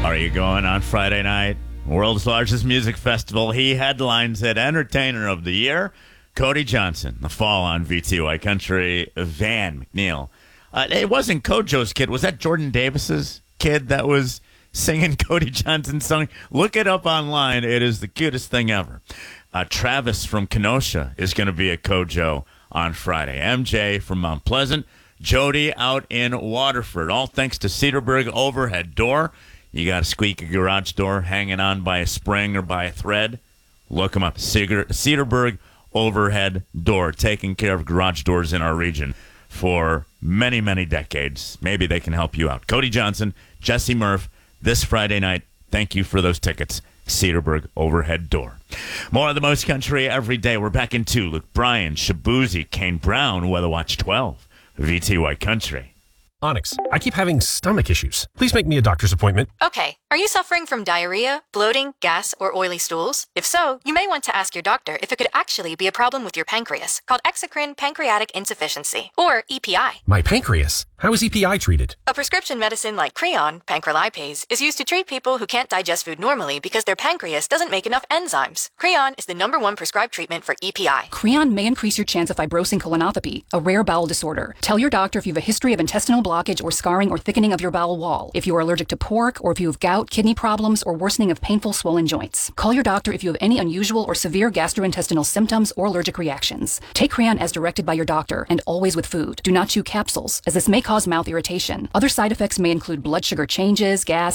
are you going on Friday night? World's largest music festival. He headlines it. Entertainer of the Year, Cody Johnson. The fall on VTY Country, Van McNeil. It wasn't Kojo's kid. Was that Jordan Davis's kid that was singing Cody Johnson's song? Look it up online. It is the cutest thing ever. Travis from Kenosha is going to be at Kojo on Friday. MJ from Mount Pleasant. Jody out in Waterford. All thanks to Cedarburg Overhead Door. You got a squeaky garage door hanging on by a spring or by a thread? Look them up. Cedarburg Overhead Door, taking care of garage doors in our region for many, many decades. Maybe they can help you out. Cody Johnson, Jesse Murph, this Friday night. Thank you for those tickets. Cedarburg Overhead Door. More of the Most Country every day. We're back in 2. Luke Bryan, Shabuzi, Kane Brown, Weather Watch 12. VTY Country. Onyx, I keep having stomach issues. Please make me a doctor's appointment. Okay. Are you suffering from diarrhea, bloating, gas, or oily stools? If so, you may want to ask your doctor if it could actually be a problem with your pancreas, called exocrine pancreatic insufficiency, or EPI. My pancreas? How is EPI treated? A prescription medicine like Creon, pancrelipase, is used to treat people who can't digest food normally because their pancreas doesn't make enough enzymes. Creon is the #1 prescribed treatment for EPI. Creon may increase your chance of fibrosing colonopathy, a rare bowel disorder. Tell your doctor if you have a history of intestinal blockage or scarring or thickening of your bowel wall, if you are allergic to pork, or if you have gout, kidney problems, or worsening of painful swollen joints. Call your doctor if you have any unusual or severe gastrointestinal symptoms or allergic reactions. Take Creon as directed by your doctor and always with food. Do not chew capsules, as this may cause mouth irritation. Other side effects may include blood sugar changes, gas,